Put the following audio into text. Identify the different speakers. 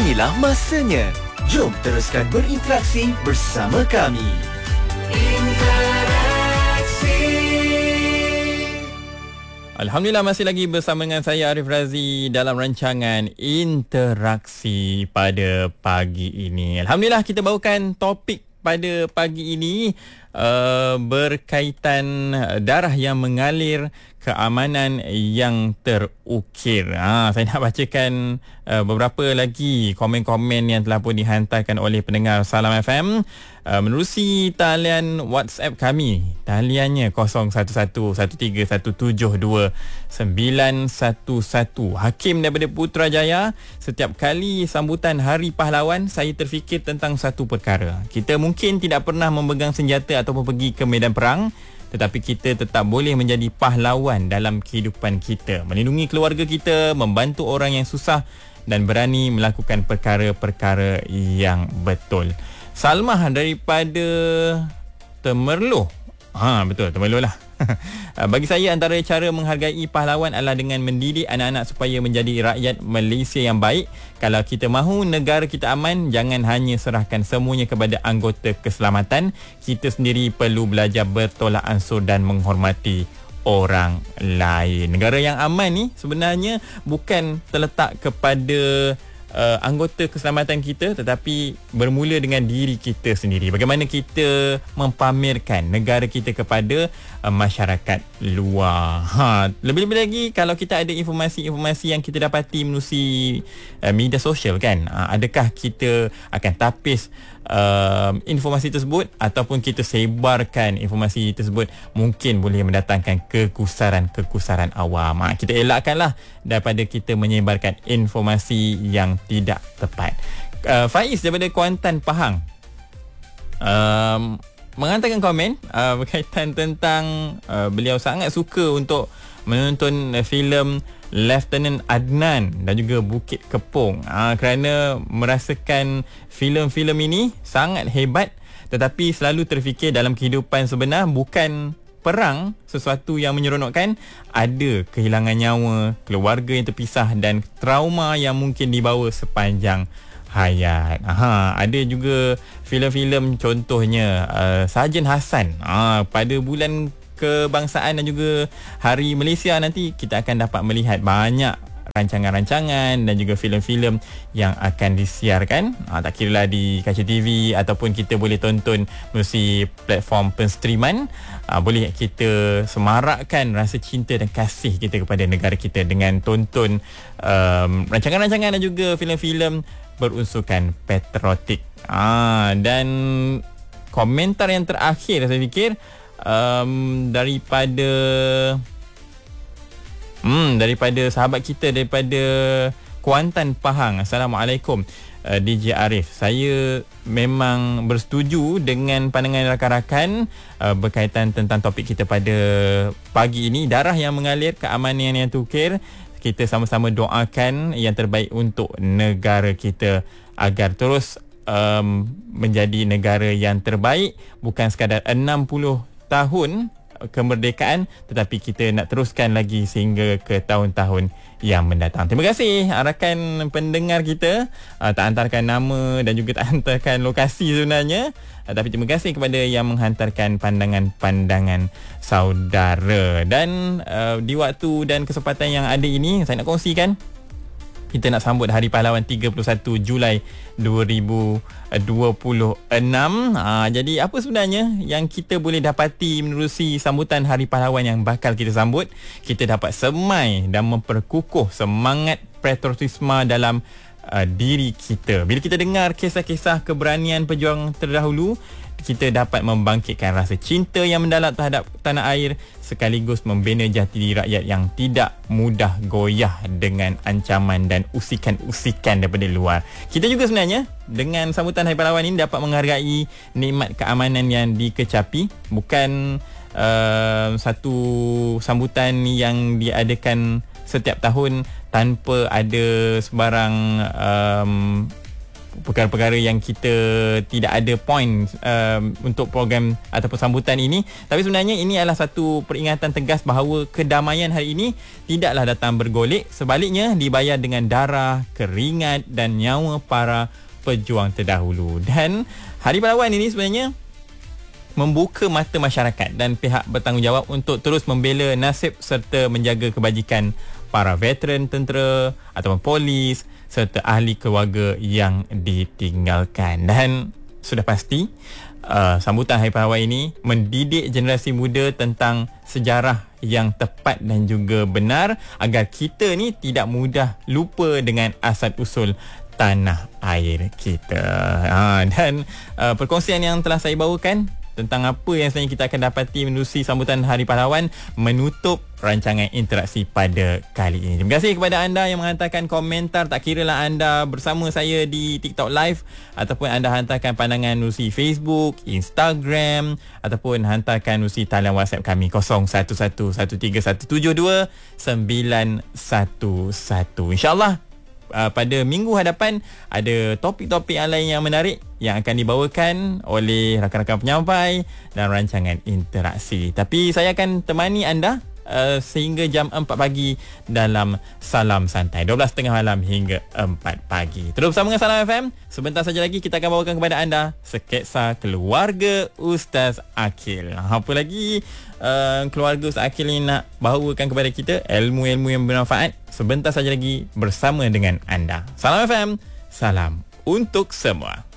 Speaker 1: Inilah masanya. Jom teruskan berinteraksi bersama kami. Interaksi.
Speaker 2: Alhamdulillah, masih lagi bersama dengan saya Arif Razi dalam rancangan Interaksi pada pagi ini. Alhamdulillah, kita bawakan topik pada pagi ini berkaitan darah yang mengalir, keamanan yang terukir. Saya nak bacakan beberapa lagi komen-komen yang telah pun dihantarkan oleh pendengar Salam FM menerusi talian WhatsApp kami. Taliannya 0111172911. Hakim daripada Putrajaya. Setiap kali sambutan Hari Pahlawan, saya terfikir tentang satu perkara. Kita mungkin tidak pernah memegang senjata ataupun pergi ke medan perang, tetapi kita tetap boleh menjadi pahlawan dalam kehidupan kita, melindungi keluarga kita, membantu orang yang susah dan berani melakukan perkara-perkara yang betul. Salmah daripada Temerloh. Betul, Temerloh lah. Bagi saya, antara cara menghargai pahlawan adalah dengan mendidik anak-anak supaya menjadi rakyat Malaysia yang baik. Kalau kita mahu negara kita aman, jangan hanya serahkan semuanya kepada anggota keselamatan. Kita sendiri perlu belajar bertolak ansur dan menghormati orang lain. Negara yang aman ni sebenarnya bukan terletak kepada anggota keselamatan kita, tetapi bermula dengan diri kita sendiri. Bagaimana kita mempamerkan negara kita kepada masyarakat luar. Lebih-lebih lagi kalau kita ada informasi-informasi yang kita dapati menerusi media sosial kan. Adakah kita akan tapis informasi tersebut ataupun kita sebarkan informasi tersebut, mungkin boleh mendatangkan kekusaran awam. Kita elakkanlah daripada kita menyebarkan informasi yang tidak tepat. Faiz daripada Kuantan, Pahang menghantarkan komen berkaitan tentang beliau sangat suka untuk menonton filem Lieutenant Adnan dan juga Bukit Kepong kerana merasakan filem-filem ini sangat hebat, tetapi selalu terfikir dalam kehidupan sebenar bukan perang sesuatu yang menyeronokkan, ada kehilangan nyawa, keluarga yang terpisah dan trauma yang mungkin dibawa sepanjang hayat. Ada juga filem-filem contohnya Sarjan Hassan pada bulan kebangsaan dan juga Hari Malaysia nanti kita akan dapat melihat banyak rancangan-rancangan dan juga filem-filem yang akan disiarkan, tak kira lah di kaca TV ataupun kita boleh tonton melalui platform penstriman. Boleh kita semarakkan rasa cinta dan kasih kita kepada negara kita dengan tonton rancangan-rancangan dan juga filem-filem berunsurkan patriotik. Dan komentar yang terakhir saya fikir daripada sahabat kita daripada Kuantan, Pahang. Assalamualaikum DJ Arif. Saya memang bersetuju dengan pandangan rakan-rakan berkaitan tentang topik kita pada pagi ini, darah yang mengalir, keamanan yang terukir. Kita sama-sama doakan yang terbaik untuk negara kita agar terus menjadi negara yang terbaik, bukan sekadar 60 tahun kemerdekaan, tetapi kita nak teruskan lagi sehingga ke tahun-tahun yang mendatang. Terima kasih rakan pendengar kita, tak hantarkan nama dan juga tak hantarkan lokasi sebenarnya, tapi terima kasih kepada yang menghantarkan pandangan-pandangan saudara. Dan di waktu dan kesempatan yang ada ini, saya nak kongsikan kita nak sambut Hari Pahlawan 31 Julai 2026. Jadi apa sebenarnya yang kita boleh dapati menerusi sambutan Hari Pahlawan yang bakal kita sambut? Kita dapat semai dan memperkukuh semangat patriotisme dalam diri kita. Bila kita dengar kisah-kisah keberanian pejuang terdahulu, kita dapat membangkitkan rasa cinta yang mendalam terhadap tanah air, sekaligus membina jati diri rakyat yang tidak mudah goyah dengan ancaman dan usikan-usikan daripada luar. Kita juga sebenarnya dengan sambutan Hari Pahlawan ini dapat menghargai nikmat keamanan yang dikecapi. Bukan satu sambutan yang diadakan setiap tahun tanpa ada sebarang perkara-perkara yang kita tidak ada point untuk program ataupun sambutan ini. Tapi sebenarnya ini adalah satu peringatan tegas bahawa kedamaian hari ini tidaklah datang bergolek, sebaliknya dibayar dengan darah, keringat dan nyawa para pejuang terdahulu. Dan Hari Pahlawan ini sebenarnya membuka mata masyarakat dan pihak bertanggungjawab untuk terus membela nasib serta menjaga kebajikan para veteran tentera ataupun polis serta ahli keluarga yang ditinggalkan. Dan sudah pasti sambutan Hari Pahlawan ini mendidik generasi muda tentang sejarah yang tepat dan juga benar agar kita ni tidak mudah lupa dengan asal usul tanah air kita. Dan perkongsian yang telah saya bawakan tentang apa yang sebenarnya kita akan dapati menerusi sambutan Hari Pahlawan menutup rancangan interaksi pada kali ini. Terima kasih kepada anda yang menghantarkan komentar, tak kiralah anda bersama saya di TikTok Live ataupun anda hantarkan pandangan menerusi Facebook, Instagram ataupun hantarkan menerusi talian WhatsApp kami 011131729111. InsyaAllah pada minggu hadapan ada topik-topik yang lain yang menarik yang akan dibawakan oleh rakan-rakan penyampai dan rancangan interaksi. Tapi saya akan temani anda sehingga jam 4 pagi dalam Salam Santai, 12.30 malam hingga 4 pagi. Terus bersama dengan Salam FM. Sebentar saja lagi kita akan bawakan kepada anda sketsa keluarga Ustaz Akil. Apa lagi keluarga Ustaz Akil ni nak bawakan kepada kita ilmu-ilmu yang bermanfaat. Sebentar saja lagi bersama dengan anda. Salam FM, salam untuk semua.